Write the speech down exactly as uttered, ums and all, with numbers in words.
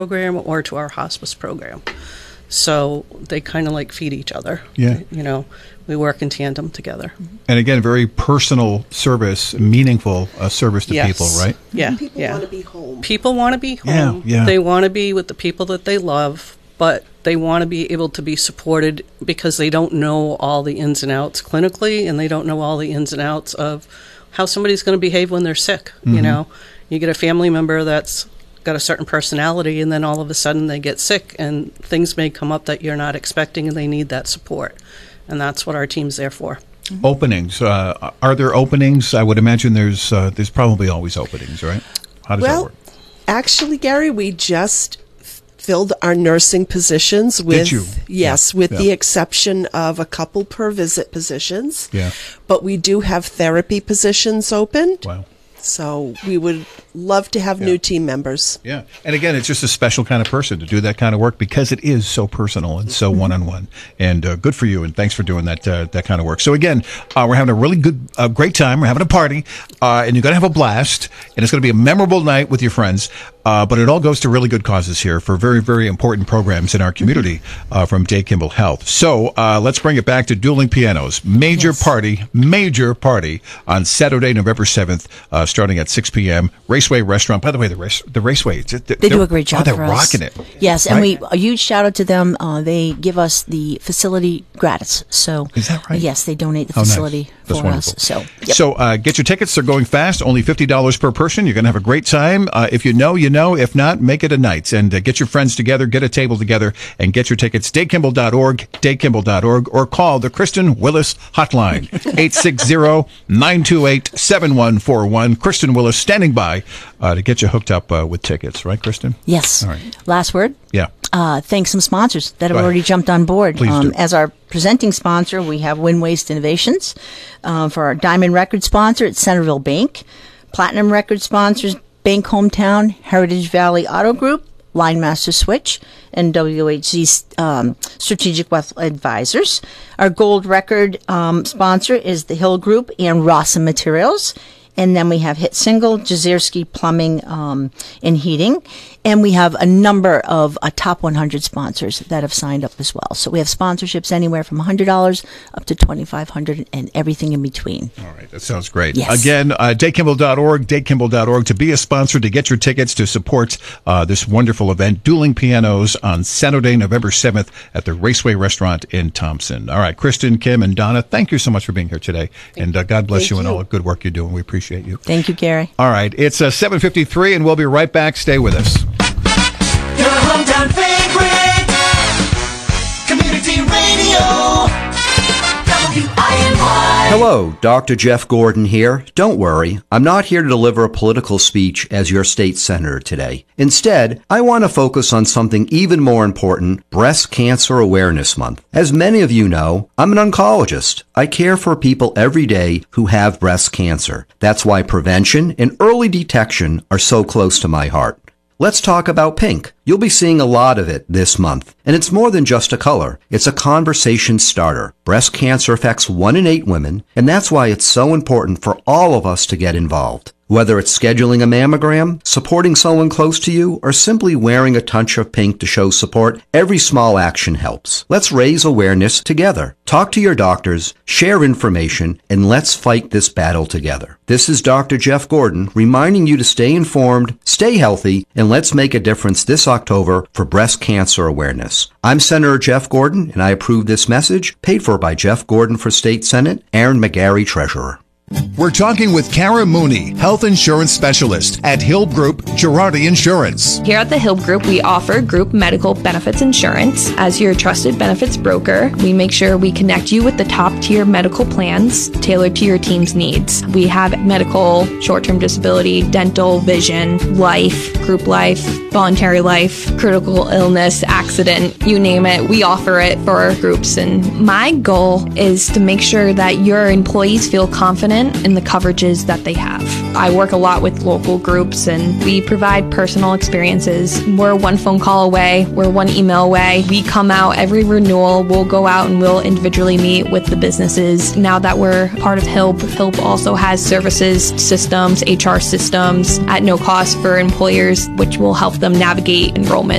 program or to our hospice program. So they kind of like feed each other. Yeah. You know, we work in tandem together. And again, very personal service, meaningful uh, service to Yes. people, right? Yeah. And people yeah. want to be home. People want to be Yeah, home. yeah. They want to be with the people that they love, but they want to be able to be supported because they don't know all the ins and outs clinically, and they don't know all the ins and outs of how somebody's going to behave when they're sick. Mm-hmm. You know, you get a family member that's got a certain personality, and then all of a sudden they get sick, and things may come up that you're not expecting, and they need that support. And that's what our team's there for. Mm-hmm. Openings. Uh, are there openings? I would imagine there's uh, there's probably always openings, right? How does Well, that work? actually, Gary, we just f- filled our nursing positions with, Did you? yes, Yeah. with Yeah. the exception of a couple per visit positions. Yeah. But we do have therapy positions open. Wow. So we would love to have Yeah. new team members. Yeah. And again, it's just a special kind of person to do that kind of work because it is so personal and so one-on-one. And uh, good for you, and thanks for doing that uh, that kind of work. So again, uh, we're having a really good, uh, great time. We're having a party, uh, and you're going to have a blast, and it's going to be a memorable night with your friends. Uh, but it all goes to really good causes here for very, very important programs in our community uh, from Day Kimball Health. So uh, let's bring it back to Dueling Pianos. Major Yes. party, major party on Saturday, November seventh, uh, starting at six p.m. Raceway Restaurant. By the way, the race, the Raceway, it's- They do a great job Oh, they're for us. rocking it. Yes, and Right? we a huge shout out to them. Uh, they give us the facility gratis. So Is that right? Yes, they donate the Oh, nice. facility That's for wonderful. us. So yep. So uh, get your tickets. They're going fast. Only fifty dollars per person. You're going to have a great time. Uh, if you know, you know. If not, make it a night. And uh, get your friends together, get a table together, and get your tickets. Day Kimball dot org, Day Kimball dot org, or call the Kristen Willis hotline, eight six zero, nine two eight, seven one four one. Kristen Willis standing by uh, to get you hooked up uh, with tickets. Right, Kristen? Yes. All right. Last word. Yeah. Uh, thanks some sponsors that have Go ahead. already jumped on board. Please um, do. As our presenting sponsor, we have Win Waste Innovations. Uh, for our Diamond Record sponsor, it's Centerville Bank. Platinum Record sponsors, Bank Hometown, Heritage Valley Auto Group, Line Master Switch, and W H Z um, Strategic Wealth Advisors. Our Gold Record um, sponsor is the Hill Group and Rawson Materials. And then we have Hit Single, Jazierski Plumbing um, and Heating. And we have a number of uh, top one hundred sponsors that have signed up as well. So we have sponsorships anywhere from one hundred dollars up to twenty-five hundred dollars and everything in between. All right, that sounds great. Yes. Again, uh, Day Kimball dot org, Day Kimball dot org to be a sponsor, to get your tickets, to support uh, this wonderful event, Dueling Pianos, on Saturday, November seventh at the Raceway Restaurant in Thompson. All right, Kristen, Kim, and Donna, thank you so much for being here today. And uh, God bless Thank you and you. all the good work you're doing. We appreciate you. Thank you, Gary. All right, it's uh, seven fifty-three, and we'll be right back. Stay with us. Your hometown favorite, Community Radio, W I N Y. Hello, Doctor Jeff Gordon here. Don't worry, I'm not here to deliver a political speech as your state senator today. Instead, I want to focus on something even more important, Breast Cancer Awareness Month. As many of you know, I'm an oncologist. I care for people every day who have breast cancer. That's why prevention and early detection are so close to my heart. Let's talk about pink. You'll be seeing a lot of it this month. And it's more than just a color. It's a conversation starter. Breast cancer affects one in eight women, and that's why it's so important for all of us to get involved. Whether it's scheduling a mammogram, supporting someone close to you, or simply wearing a touch of pink to show support, every small action helps. Let's raise awareness together. Talk to your doctors, share information, and let's fight this battle together. This is Doctor Jeff Gordon reminding you to stay informed, stay healthy, and let's make a difference this October for breast cancer awareness. I'm Senator Jeff Gordon, and I approve this message, paid for by Jeff Gordon for State Senate, Aaron McGarry, Treasurer. We're talking with Kara Mooney, health insurance specialist at Hill Group Girardi Insurance. Here at the Hill Group, we offer group medical benefits insurance. As your trusted benefits broker, we make sure we connect you with the top-tier medical plans tailored to your team's needs. We have medical, short-term disability, dental, vision, life, group life, voluntary life, critical illness, accident, you name it. We offer it for our groups. And my goal is to make sure that your employees feel confident enrollment and the coverages that they have. I work a lot with local groups and we provide personal experiences. We're one phone call away. We're one email away. We come out every renewal. We'll go out and we'll individually meet with the businesses. Now that we're part of H I L P, H I L P also has services, systems, H R systems at no cost for employers, which will help them navigate enrollment.